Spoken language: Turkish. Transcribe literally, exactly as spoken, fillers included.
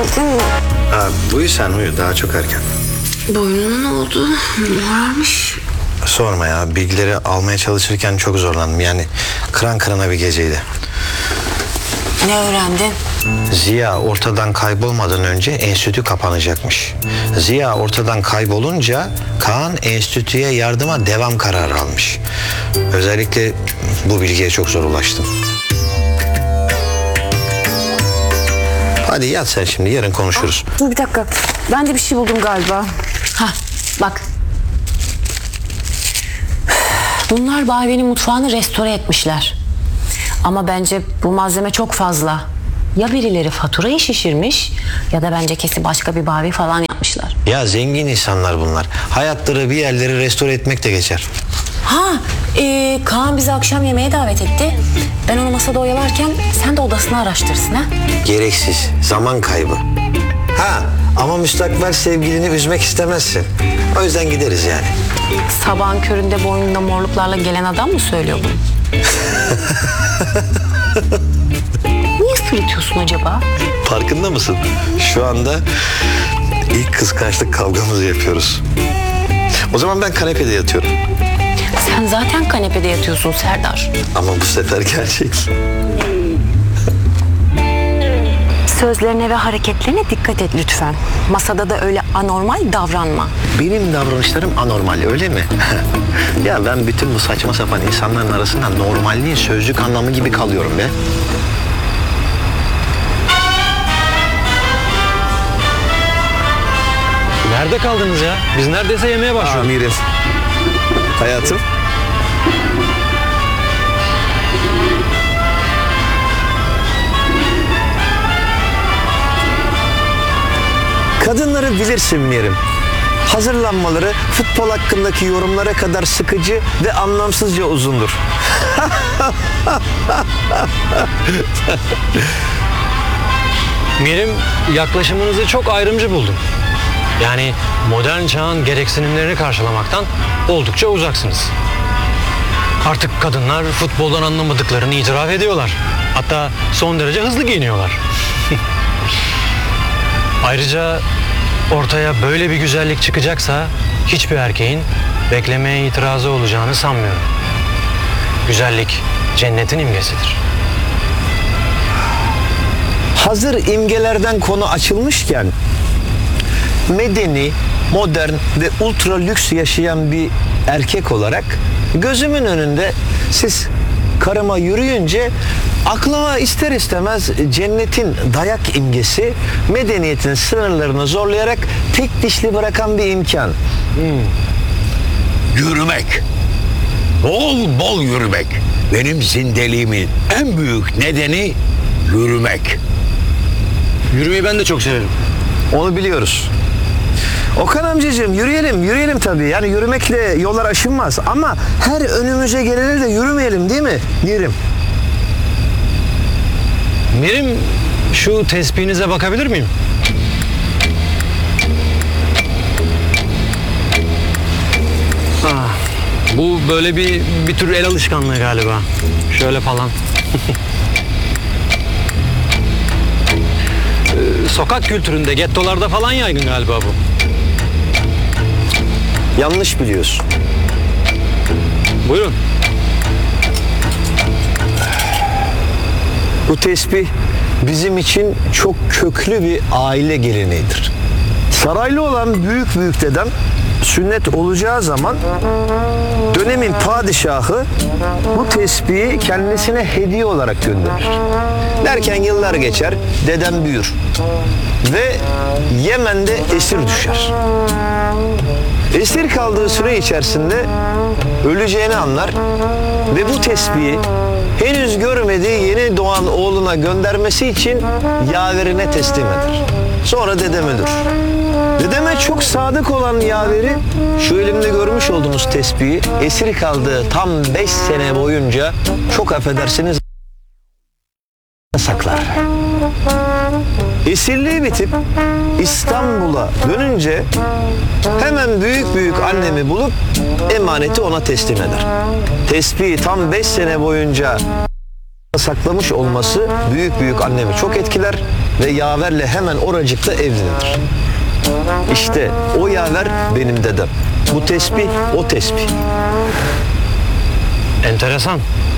geldin. Ha, uyu sen uyu, daha çok erken. Boynuna ne oldu? Morarmış. Sorma ya, bilgileri almaya çalışırken çok zorlandım. Yani kıran kırana bir geceydi. Ne öğrendin? Ziya ortadan kaybolmadan önce enstitü kapanacakmış. Ziya ortadan kaybolunca Kaan enstitüye yardıma devam kararı almış. Özellikle bu bilgiye çok zor ulaştım. Hadi yat sen şimdi, yarın konuşuruz. Aa, dur bir dakika. Ben de bir şey buldum galiba. Hah bak. Bunlar Bavi'nin mutfağını restore etmişler. Ama bence bu malzeme çok fazla. Ya birileri faturayı şişirmiş ya da bence kesin başka bir Bavi falan yapmışlar. Ya zengin insanlar bunlar. Hayatları bir yerleri restore etmek de geçer. Ha, e, Kaan bizi akşam yemeğe davet etti. Ben onu masada oyalarken sen de odasını araştırsın ha. Gereksiz, zaman kaybı. Ha, ama müstakbel sevgilini üzmek istemezsin. O yüzden gideriz yani. Sabahın köründe boynunda morluklarla gelen adam mı söylüyor bunu? Niye sırıtıyorsun acaba? Farkında mısın? Şu anda ilk kıskançlık kavgamızı yapıyoruz. O zaman ben kanepede yatıyorum. Sen zaten kanepede yatıyorsun Serdar. Ama bu sefer gerçek. Sözlerine ve hareketlerine dikkat et lütfen. Masada da öyle anormal davranma. Benim davranışlarım anormal, öyle mi? Ya ben bütün bu saçma sapan insanların arasında normalliğin sözcük anlamı gibi kalıyorum be. Nerede kaldınız ya? Biz neredeyse yemeğe başlıyoruz. Amirim. Hayatım. Kadınları bilirsin Mirim. Hazırlanmaları futbol hakkındaki yorumlara kadar sıkıcı ve anlamsızca uzundur. Mirim, yaklaşımınızı çok ayrımcı buldum. Yani modern çağın gereksinimlerini karşılamaktan oldukça uzaksınız. Artık kadınlar futboldan anlamadıklarını itiraf ediyorlar. Hatta son derece hızlı giyiniyorlar. Ayrıca ortaya böyle bir güzellik çıkacaksa hiçbir erkeğin beklemeye itirazı olacağını sanmıyorum. Güzellik cennetin imgesidir. Hazır imgelerden konu açılmışken medeni, modern ve ultra lüks yaşayan bir erkek olarak gözümün önünde siz karıma yürüyünce aklıma ister istemez cennetin dayak imgesi, medeniyetin sınırlarını zorlayarak tek dişli bırakan bir imkan. Hmm. Yürümek. Bol bol yürümek. Benim zindeliğimin en büyük nedeni yürümek. Yürümeyi ben de çok severim. Onu biliyoruz. Okan amcacığım yürüyelim, yürüyelim tabii. Yani yürümekle yollar aşınmaz. Ama her önümüze gelene de yürümeyelim değil mi? Mirim. Mirim, şu tespihinize bakabilir miyim? Ah, bu böyle bir bir tür el alışkanlığı galiba. Şöyle falan. Ee, Sokak kültüründe, gettolarda falan yaygın galiba bu. Yanlış biliyorsun. Buyurun. Bu tesbih bizim için çok köklü bir aile geleneğidir. Saraylı olan büyük büyük dedem sünnet olacağı zaman dönemin padişahı bu tesbihi kendisine hediye olarak gönderir. Derken yıllar geçer, dedem büyür ve Yemen'de esir düşer. Esir kaldığı süre içerisinde öleceğini anlar ve bu tesbihi henüz görmediği yeni doğan oğluna göndermesi için yaverine teslim eder. Sonra dedem ölür. Dedeme çok sadık olan yaveri şu elimde görmüş olduğunuz tesbihi esir kaldığı tam beş sene boyunca çok affedersiniz saklar. Esirliği bitip İstanbul'a dönünce hemen büyük büyük annemi bulup emaneti ona teslim eder. Tesbihi tam beş sene boyunca saklamış olması büyük büyük annemi çok etkiler ve yaverle hemen oracıkta evlenir. İşte o yaver benim dedem. Bu tesbih o tesbih. Enteresan.